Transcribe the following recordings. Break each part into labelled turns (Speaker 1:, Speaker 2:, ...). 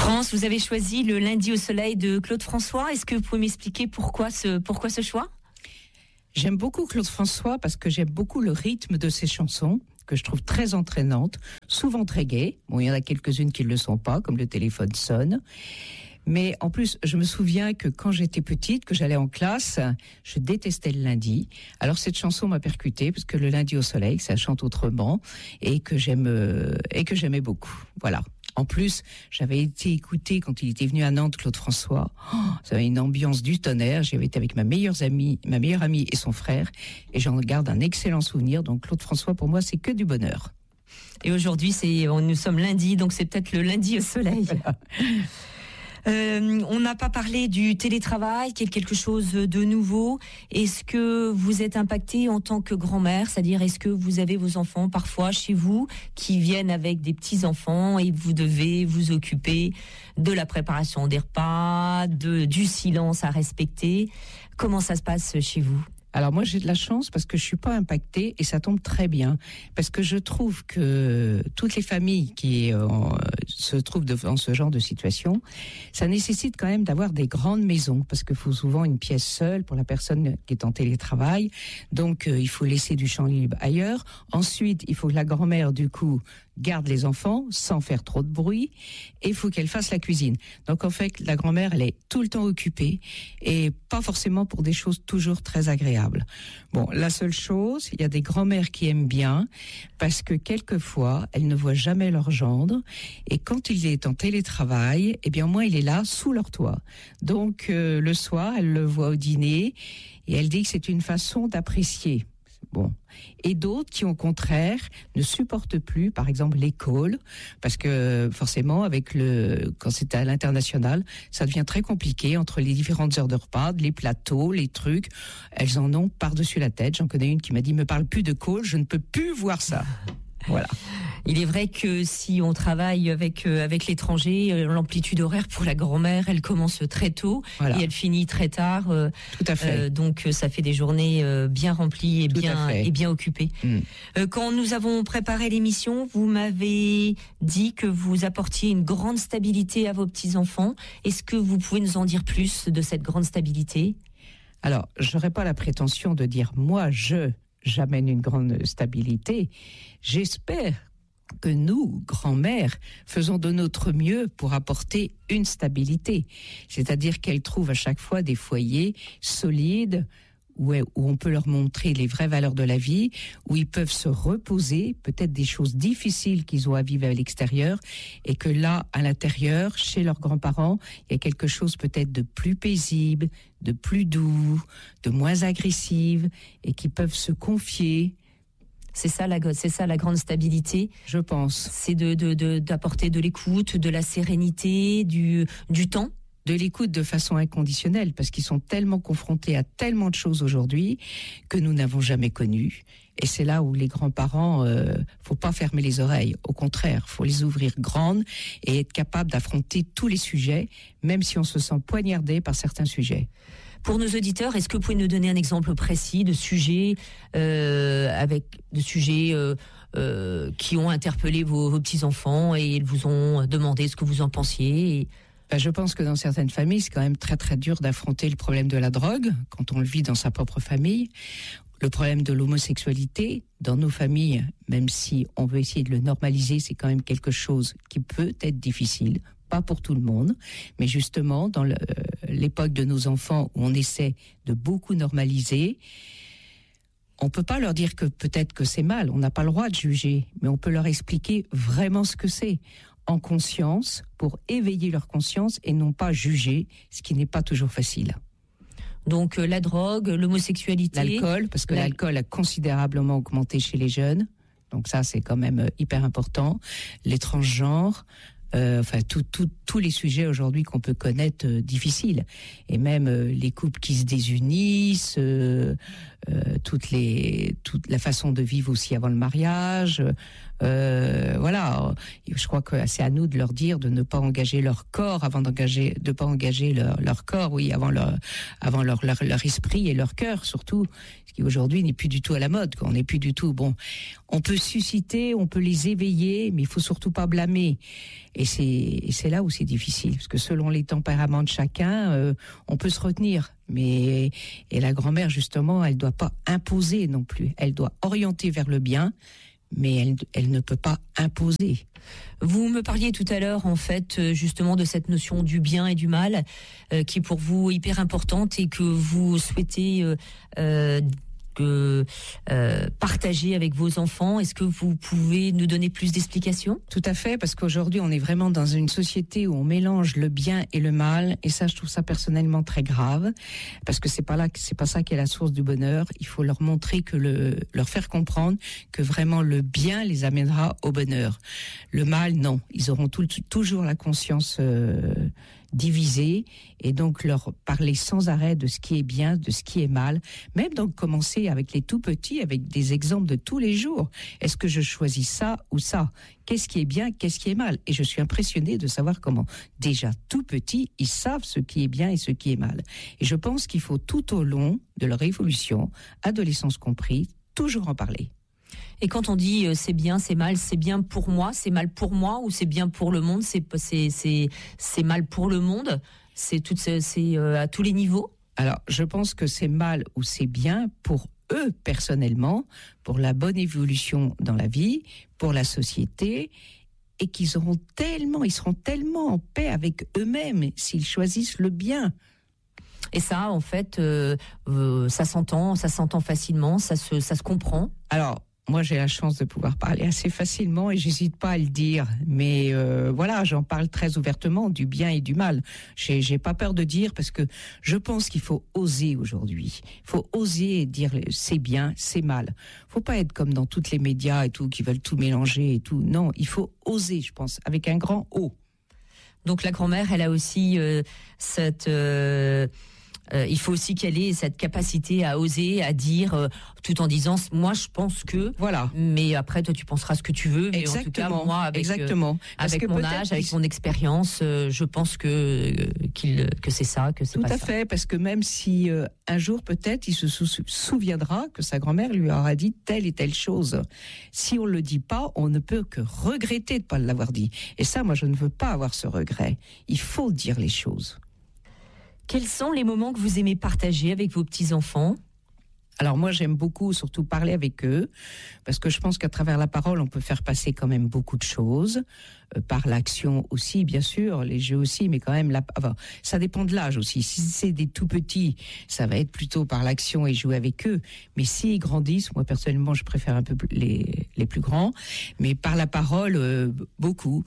Speaker 1: France, vous avez choisi le Lundi au soleil de Claude François. Est-ce que vous pouvez m'expliquer pourquoi ce choix ?
Speaker 2: J'aime beaucoup Claude François parce que j'aime beaucoup le rythme de ses chansons, que je trouve très entraînantes, souvent très gaies. Bon, il y en a quelques-unes qui ne le sont pas, comme Le téléphone sonne. Mais en plus, je me souviens que quand j'étais petite, que j'allais en classe, je détestais le lundi. Alors cette chanson m'a percutée, parce que le lundi au soleil, ça chante autrement, et que j'aimais beaucoup. Voilà. En plus, j'avais été écouter quand il était venu à Nantes, Claude François. Oh, ça avait une ambiance du tonnerre. J'y avais été avec ma meilleure amie et son frère, et j'en garde un excellent souvenir. Donc Claude François, pour moi, c'est que du bonheur.
Speaker 1: Et aujourd'hui, nous sommes lundi, donc c'est peut-être le lundi au soleil. Voilà. On n'a pas parlé du télétravail, qui est quelque chose de nouveau. Est-ce que vous êtes impacté en tant que grand-mère ? C'est-à-dire, est-ce que vous avez vos enfants parfois chez vous qui viennent avec des petits-enfants et vous devez vous occuper de la préparation des repas, du silence à respecter ? Comment ça se passe chez vous ?
Speaker 2: Alors moi j'ai de la chance parce que je suis pas impactée et ça tombe très bien parce que je trouve que toutes les familles qui se trouvent devant ce genre de situation, ça nécessite quand même d'avoir des grandes maisons parce qu'il faut souvent une pièce seule pour la personne qui est en télétravail. Donc il faut laisser du champ libre ailleurs. Ensuite, il faut que la grand-mère du coup garde les enfants sans faire trop de bruit et il faut qu'elle fasse la cuisine. Donc en fait, la grand-mère, elle est tout le temps occupée et pas forcément pour des choses toujours très agréables. Bon, la seule chose, il y a des grand-mères qui aiment bien parce que quelquefois, elles ne voient jamais leur gendre et quand il est en télétravail, eh bien au moins il est là sous leur toit. Donc le soir, elle le voit au dîner et elle dit que c'est une façon d'apprécier. Bon. Et d'autres qui, au contraire, ne supportent plus, par exemple, les calls, parce que forcément, quand c'est à l'international, ça devient très compliqué entre les différentes heures de repas, les plateaux, les trucs. Elles en ont par-dessus la tête. J'en connais une qui m'a dit, me parle plus de calls, je ne peux plus voir ça. Voilà.
Speaker 1: Il est vrai que si on travaille avec l'étranger, l'amplitude horaire pour la grand-mère, elle commence très tôt et elle finit très tard.
Speaker 2: Tout à fait.
Speaker 1: Donc ça fait des journées bien remplies et bien occupées. Quand nous avons préparé l'émission, vous m'avez dit que vous apportiez une grande stabilité à vos petits-enfants. Est-ce que vous pouvez nous en dire plus de cette grande stabilité ?
Speaker 2: Alors, j'aurais pas la prétention de dire moi j'amène une grande stabilité. J'espère que nous, grand-mères, faisons de notre mieux pour apporter une stabilité. C'est-à-dire qu'elles trouvent à chaque fois des foyers solides où on peut leur montrer les vraies valeurs de la vie, où ils peuvent se reposer, peut-être des choses difficiles qu'ils ont à vivre à l'extérieur, et que là, à l'intérieur, chez leurs grands-parents, il y a quelque chose peut-être de plus paisible, de plus doux, de moins agressif, et qui peuvent se confier.
Speaker 1: C'est ça la grande stabilité,
Speaker 2: je pense.
Speaker 1: C'est d'apporter de l'écoute, de la sérénité, du temps.
Speaker 2: De l'écoute de façon inconditionnelle, parce qu'ils sont tellement confrontés à tellement de choses aujourd'hui que nous n'avons jamais connues. Et c'est là où les grands-parents, faut pas fermer les oreilles. Au contraire, faut les ouvrir grandes et être capable d'affronter tous les sujets, même si on se sent poignardé par certains sujets.
Speaker 1: Pour nos auditeurs, est-ce que vous pouvez nous donner un exemple précis de sujets qui ont interpellé vos petits-enfants et ils vous ont demandé ce que vous en pensiez
Speaker 2: Je pense que dans certaines familles, c'est quand même très très dur d'affronter le problème de la drogue quand on le vit dans sa propre famille. Le problème de l'homosexualité dans nos familles, même si on veut essayer de le normaliser, c'est quand même quelque chose qui peut être difficile. Pas pour tout le monde, mais justement dans l'époque de nos enfants où on essaie de beaucoup normaliser, on peut pas leur dire que peut-être que c'est mal, on n'a pas le droit de juger, mais on peut leur expliquer vraiment ce que c'est, en conscience, pour éveiller leur conscience et non pas juger, ce qui n'est pas toujours facile.
Speaker 1: Donc la drogue, l'homosexualité...
Speaker 2: L'alcool, parce que l'alcool a considérablement augmenté chez les jeunes, donc ça c'est quand même hyper important, les transgenres... tous les sujets aujourd'hui qu'on peut connaître difficiles, et même les couples qui se désunissent, toute la façon de vivre aussi avant le mariage, Voilà, je crois que c'est à nous de leur dire de ne pas engager leur corps de pas engager leur corps, oui, avant leur esprit et leur cœur surtout, ce qui aujourd'hui n'est plus du tout à la mode, quoi. On n'est plus du tout bon. On peut susciter, on peut les éveiller, mais il faut surtout pas blâmer. Et c'est là où c'est difficile, parce que selon les tempéraments de chacun, on peut se retenir. Et la grand-mère, justement, elle doit pas imposer non plus. Elle doit orienter vers le bien, mais elle ne peut pas imposer.
Speaker 1: Vous me parliez tout à l'heure, en fait, justement, de cette notion du bien et du mal, qui est pour vous hyper importante et que vous souhaitez partager avec vos enfants. Est-ce que vous pouvez nous donner plus d'explications ?
Speaker 2: Tout à fait, parce qu'aujourd'hui, on est vraiment dans une société où on mélange le bien et le mal, et ça, je trouve ça personnellement très grave, parce que c'est pas ça qui est la source du bonheur. Il faut leur montrer leur faire comprendre que vraiment le bien les amènera au bonheur. Le mal, non. Ils auront toujours la conscience divisée, et donc leur parler sans arrêt de ce qui est bien, de ce qui est mal, même donc commencer avec les tout petits, avec des exemples de tous les jours. Est-ce que je choisis ça ou ça ? Qu'est-ce qui est bien, qu'est-ce qui est mal ? Et je suis impressionnée de savoir comment, déjà tout petits, ils savent ce qui est bien et ce qui est mal. Et je pense qu'il faut tout au long de leur évolution, adolescence compris, toujours en parler.
Speaker 1: Et quand on dit c'est bien pour moi, c'est mal pour moi, ou c'est bien pour le monde, c'est mal pour le monde, c'est à tous les niveaux.
Speaker 2: Alors, je pense que c'est mal ou c'est bien pour eux personnellement, pour la bonne évolution dans la vie, pour la société, et qu'ils seront tellement en paix avec eux-mêmes s'ils choisissent le bien.
Speaker 1: Et ça, en fait, ça s'entend facilement, ça se comprend.
Speaker 2: Alors, moi, j'ai la chance de pouvoir parler assez facilement et j'hésite pas à le dire. Mais voilà, j'en parle très ouvertement du bien et du mal. J'ai pas peur de dire, parce que je pense qu'il faut oser aujourd'hui. Il faut oser dire c'est bien, c'est mal. Faut pas être comme dans toutes les médias et tout, qui veulent tout mélanger et tout. Non, il faut oser, je pense, avec un grand O.
Speaker 1: Donc la grand-mère, elle a aussi cette... il faut aussi qu'elle ait cette capacité à oser, à dire, tout en disant, moi je pense que,
Speaker 2: voilà.
Speaker 1: Mais après toi tu penseras ce que tu veux, mais en tout cas moi avec mon âge, avec mon expérience, je pense que c'est ça, que c'est
Speaker 2: tout
Speaker 1: pas ça.
Speaker 2: Tout à fait, parce que même si un jour peut-être il se souviendra que sa grand-mère lui aura dit telle et telle chose, si on le dit pas, on ne peut que regretter de pas l'avoir dit. Et ça, moi je ne veux pas avoir ce regret. Il faut dire les choses.
Speaker 1: Quels sont les moments que vous aimez partager avec vos petits-enfants ?
Speaker 2: Alors moi, j'aime beaucoup surtout parler avec eux, parce que je pense qu'à travers la parole, on peut faire passer quand même beaucoup de choses, par l'action aussi, bien sûr, les jeux aussi, mais quand même, ça dépend de l'âge aussi. Si c'est des tout petits, ça va être plutôt par l'action et jouer avec eux. Mais s'ils grandissent, moi personnellement, je préfère un peu les plus grands, mais par la parole, beaucoup.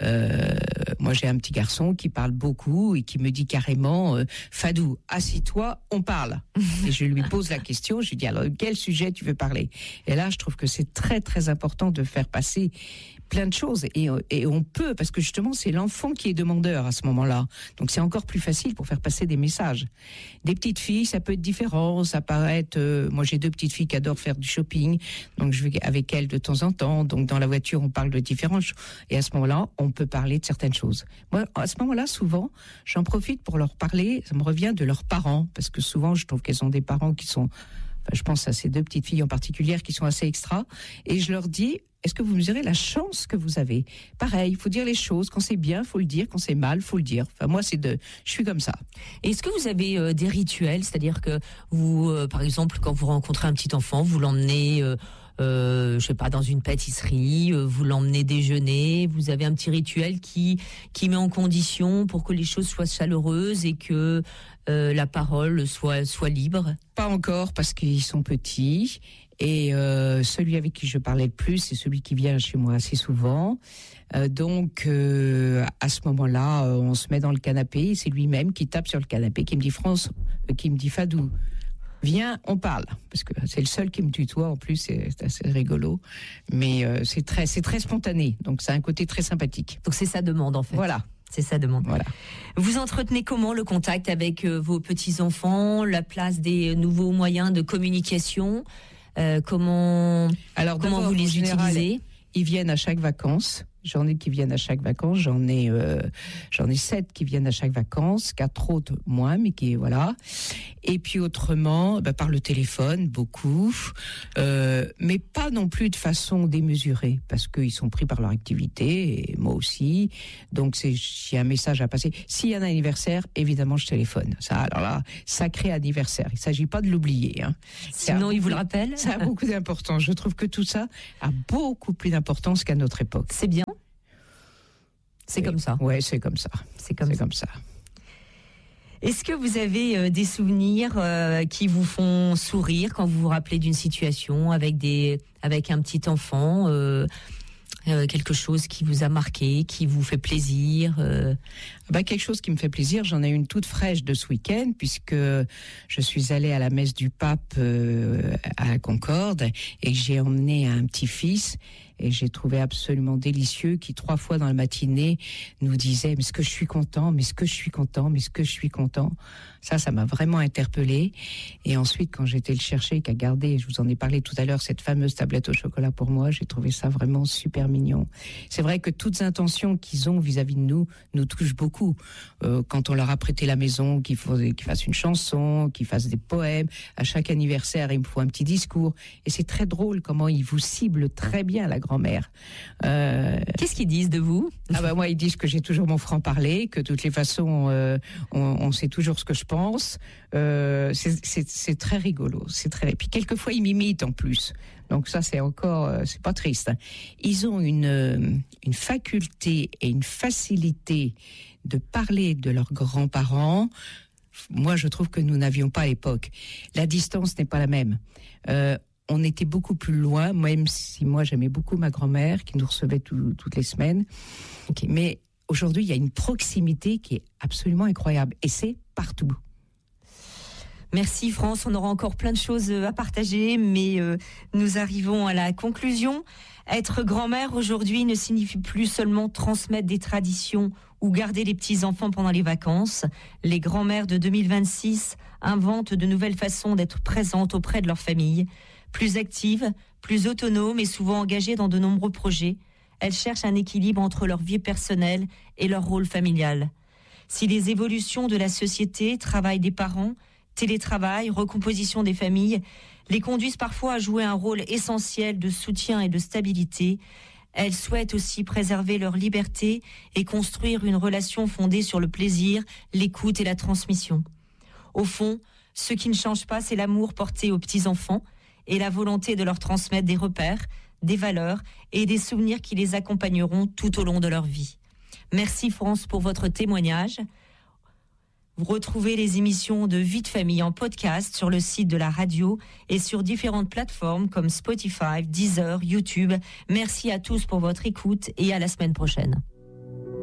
Speaker 2: Moi, j'ai un petit garçon qui parle beaucoup et qui me dit carrément, Fadou, assis-toi, on parle. Et je lui pose la question, je lui dis, alors, quel sujet tu veux parler ? Et là, je trouve que c'est très, très important de faire passer plein de choses, et on peut, parce que justement c'est l'enfant qui est demandeur à ce moment-là, donc c'est encore plus facile pour faire passer des messages. Des petites filles, ça peut être différent, ça peut être, moi j'ai 2 petites filles qui adorent faire du shopping, donc je vais avec elles de temps en temps, donc dans la voiture on parle de différentes choses, et à ce moment-là on peut parler de certaines choses. Moi à ce moment-là souvent j'en profite pour leur parler, ça me revient de leurs parents, parce que souvent je trouve qu'elles ont des parents qui sont, je pense à ces 2 petites filles en particulier qui sont assez extra, et je leur dis, est-ce que vous mesurez la chance que vous avez ? Pareil, il faut dire les choses. Quand c'est bien, il faut le dire. Quand c'est mal, il faut le dire. Enfin, moi, je suis comme ça.
Speaker 1: Est-ce que vous avez des rituels ? C'est-à-dire que vous, par exemple, quand vous rencontrez un petit enfant, vous l'emmenez, je sais pas, dans une pâtisserie, vous l'emmenez déjeuner, vous avez un petit rituel qui met en condition pour que les choses soient chaleureuses et que la parole soit libre ?
Speaker 2: Pas encore, parce qu'ils sont petits. Et celui avec qui je parlais le plus, c'est celui qui vient chez moi assez souvent. Donc, à ce moment-là, on se met dans le canapé. C'est lui-même qui tape sur le canapé, qui me dit Fadou, viens, on parle. Parce que c'est le seul qui me tutoie, en plus, c'est assez rigolo. Mais c'est très spontané, donc c'est un côté très sympathique.
Speaker 1: Donc c'est sa demande, en fait.
Speaker 2: Voilà.
Speaker 1: C'est sa demande.
Speaker 2: Voilà.
Speaker 1: Vous entretenez comment le contact avec vos petits-enfants, la place des nouveaux moyens de communication ? Comment vous les utilisez ?
Speaker 2: Ils viennent à chaque vacances. J'en ai qui viennent à chaque vacances. J'en ai 7 qui viennent à chaque vacances. 4 autres moins, mais qui voilà. Et puis autrement, par le téléphone, beaucoup, mais pas non plus de façon démesurée, parce qu'ils sont pris par leur activité, et moi aussi. Donc s'il y a un message à passer, s'il y a un anniversaire, évidemment je téléphone. Ça, alors là, sacré anniversaire. Il ne s'agit pas de l'oublier. Hein.
Speaker 1: Sinon, il vous le rappelle.
Speaker 2: Ça a beaucoup d'importance. Je trouve que tout ça a beaucoup plus d'importance qu'à notre époque.
Speaker 1: C'est bien. C'est comme ça.
Speaker 2: Ouais, c'est comme ça.
Speaker 1: C'est comme ça. Est-ce que vous avez des souvenirs qui vous font sourire quand vous vous rappelez d'une situation avec un petit enfant, quelque chose qui vous a marqué, qui vous fait plaisir
Speaker 2: Quelque chose qui me fait plaisir, j'en ai une toute fraîche de ce week-end, puisque je suis allée à la messe du pape à la Concorde, et j'ai emmené un petit-fils, et j'ai trouvé absolument délicieux, qui 3 fois dans la matinée nous disait « mais est-ce que je suis content, mais est-ce que je suis content, mais est-ce que je suis content ?» Ça m'a vraiment interpellée. Et ensuite, quand j'étais le chercher, qui a gardé, je vous en ai parlé tout à l'heure, cette fameuse tablette au chocolat pour moi, j'ai trouvé ça vraiment super mignon. C'est vrai que toutes intentions qu'ils ont vis-à-vis de nous touchent beaucoup. Quand on leur a prêté la maison, qu'ils fassent une chanson, qu'ils fassent des poèmes, à chaque anniversaire, il me faut un petit discours. Et c'est très drôle comment ils vous ciblent très bien, la grand-mère.
Speaker 1: Qu'est-ce qu'ils disent de vous ?
Speaker 2: Moi, ils disent que j'ai toujours mon franc-parler, que de toutes les façons, on sait toujours ce que je pense. C'est très rigolo. Et puis quelquefois, ils m'imitent en plus. Donc ça, c'est pas triste. Hein. Ils ont une faculté et une facilité de parler de leurs grands-parents. Moi, je trouve que nous n'avions pas à l'époque. La distance n'est pas la même. On était beaucoup plus loin, même si moi, j'aimais beaucoup ma grand-mère, qui nous recevait toutes les semaines. Okay. Mais aujourd'hui, il y a une proximité qui est absolument incroyable. Et c'est partout.
Speaker 1: Merci France, on aura encore plein de choses à partager, mais nous arrivons à la conclusion. Être grand-mère aujourd'hui ne signifie plus seulement transmettre des traditions ou garder les petits-enfants pendant les vacances. Les grand-mères de 2026 inventent de nouvelles façons d'être présentes auprès de leur famille. Plus actives, plus autonomes et souvent engagées dans de nombreux projets, elles cherchent un équilibre entre leur vie personnelle et leur rôle familial. Si les évolutions de la société, travail des parents, télétravail, recomposition des familles, les conduisent parfois à jouer un rôle essentiel de soutien et de stabilité, elles souhaitent aussi préserver leur liberté et construire une relation fondée sur le plaisir, l'écoute et la transmission. Au fond, ce qui ne change pas, c'est l'amour porté aux petits-enfants et la volonté de leur transmettre des repères, des valeurs et des souvenirs qui les accompagneront tout au long de leur vie. Merci France pour votre témoignage. Vous retrouvez les émissions de Vie de famille en podcast sur le site de la radio et sur différentes plateformes comme Spotify, Deezer, YouTube. Merci à tous pour votre écoute et à la semaine prochaine.